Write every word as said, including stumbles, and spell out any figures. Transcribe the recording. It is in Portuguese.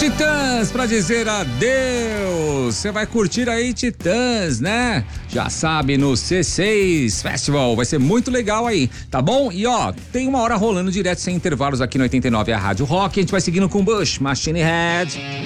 Titãs pra dizer adeus. Você vai curtir aí Titãs, né? Já sabe, no C seis Festival. Vai ser muito legal aí, tá bom? E ó, tem uma hora rolando direto sem intervalos aqui no oitenta e nove, a Rádio Rock. A gente vai seguindo com Bush, Machine Head.